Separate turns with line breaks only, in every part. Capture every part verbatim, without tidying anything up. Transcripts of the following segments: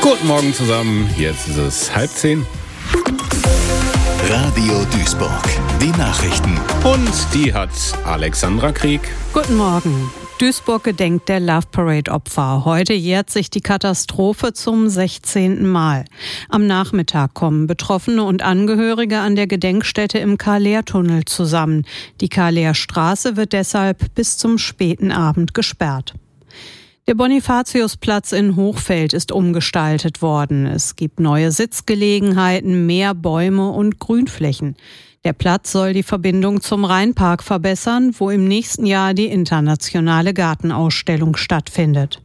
Guten Morgen zusammen, jetzt ist es halb zehn.
Radio Duisburg, die Nachrichten.
Und die hat Alexandra Krieg.
Guten Morgen. Duisburg gedenkt der Love Parade Opfer. Heute jährt sich die Katastrophe zum sechzehnten Mal. Am Nachmittag kommen Betroffene und Angehörige an der Gedenkstätte im Karl-Lehr-Tunnel zusammen. Die Karl-Lehr-Straße wird deshalb bis zum späten Abend gesperrt. Der Bonifatiusplatz in Hochfeld ist umgestaltet worden. Es gibt neue Sitzgelegenheiten, mehr Bäume und Grünflächen. Der Platz soll die Verbindung zum Rheinpark verbessern, wo im nächsten Jahr die internationale Gartenausstellung stattfindet.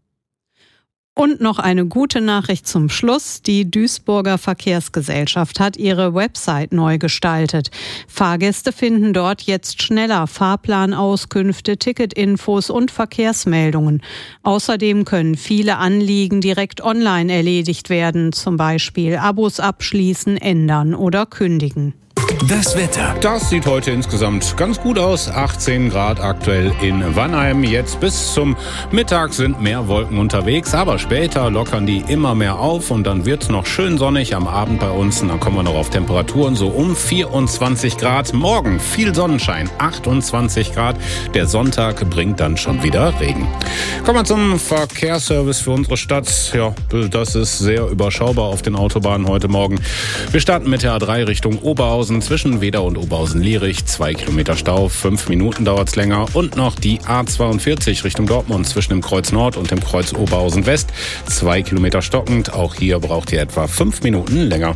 Und noch eine gute Nachricht zum Schluss. Die Duisburger Verkehrsgesellschaft hat ihre Website neu gestaltet. Fahrgäste finden dort jetzt schneller Fahrplanauskünfte, Ticketinfos und Verkehrsmeldungen. Außerdem können viele Anliegen direkt online erledigt werden, zum Beispiel Abos abschließen, ändern oder kündigen.
Das Wetter.
Das sieht heute insgesamt ganz gut aus. achtzehn Grad aktuell in Wannheim. Jetzt bis zum Mittag sind mehr Wolken unterwegs, aber später lockern die immer mehr auf und dann wird's noch schön sonnig am Abend bei uns. Und dann kommen wir noch auf Temperaturen so um vierundzwanzig Grad. Morgen viel Sonnenschein, achtundzwanzig Grad. Der Sonntag bringt dann schon wieder Regen. Kommen wir zum Verkehrsservice für unsere Stadt. Ja, das ist sehr überschaubar auf den Autobahnen heute Morgen. Wir starten mit der A drei Richtung Oberhausen. Zwischen Wedau und Oberhausen-Lierich, zwei Kilometer Stau, fünf Minuten dauert's länger. Und noch die A zweiundvierzig Richtung Dortmund zwischen dem Kreuz Nord und dem Kreuz Oberhausen West, zwei Kilometer stockend. Auch hier braucht ihr etwa fünf Minuten länger.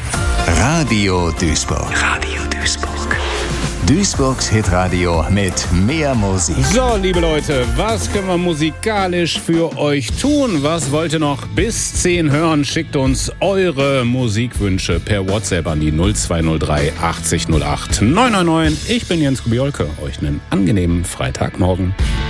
Radio Duisburg. Radio Duisburg. Duisburgs Hitradio mit mehr Musik.
So, liebe Leute, was können wir musikalisch für euch tun? Was wollt ihr noch bis zehn hören? Schickt uns eure Musikwünsche per WhatsApp an die null zwei null drei achtzig null acht neun neun neun. Ich bin Jens Kubiolke. Euch einen angenehmen Freitagmorgen.